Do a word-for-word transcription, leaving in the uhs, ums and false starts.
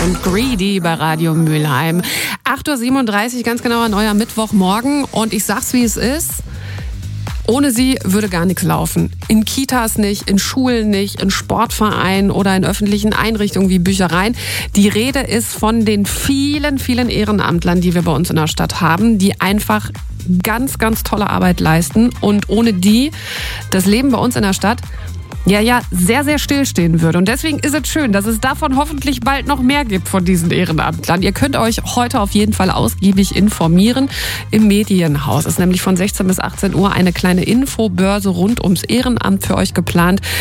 und Greedy bei Radio Mülheim. acht Uhr siebenunddreißig, ganz genau ein neuer Mittwochmorgen. Und ich sag's, wie es ist. Ohne sie würde gar nichts laufen. In Kitas nicht, in Schulen nicht, in Sportvereinen oder in öffentlichen Einrichtungen wie Büchereien. Die Rede ist von den vielen, vielen Ehrenamtlern, die wir bei uns in der Stadt haben, die einfach ganz, ganz tolle Arbeit leisten. Und ohne die das Leben bei uns in der Stadt ja, ja, sehr, sehr stillstehen würde. Und deswegen ist es schön, dass es davon hoffentlich bald noch mehr gibt von diesen Ehrenamtlern. Ihr könnt euch heute auf jeden Fall ausgiebig informieren im Medienhaus. Es ist nämlich von sechzehn bis achtzehn Uhr eine kleine Infobörse rund ums Ehrenamt für euch geplant.